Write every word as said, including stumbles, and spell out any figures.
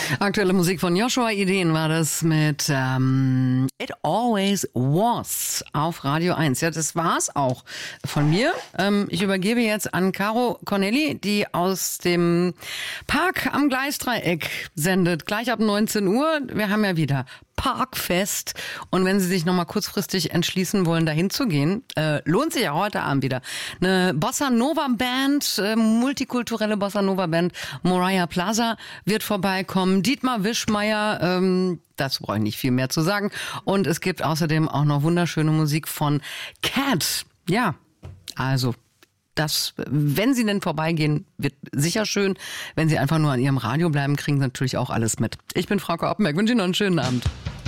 Aktuelle Musik von Joshua Ideen war das mit ähm, It Always Was auf Radio eins. Ja, das war's auch von mir. Ähm, ich übergebe jetzt an Caro Corneli, die aus dem Park am Gleisdreieck sendet. Gleich ab neunzehn Uhr. Wir haben ja wieder Parkfest. Und wenn Sie sich noch mal kurzfristig entschließen wollen, dahin zu gehen, äh, lohnt sich ja heute Abend wieder. Eine Bossa Nova Band, äh, multikulturelle Bossa Nova Band, Moriah Plaza wird vorbeikommen. Dietmar Wischmeier, ähm, dazu brauche ich nicht viel mehr zu sagen. Und es gibt außerdem auch noch wunderschöne Musik von Cat. Ja, also das, wenn Sie denn vorbeigehen, wird sicher schön. Wenn Sie einfach nur an Ihrem Radio bleiben, kriegen Sie natürlich auch alles mit. Ich bin Frau Oppenberg, wünsche Ihnen noch einen schönen Abend.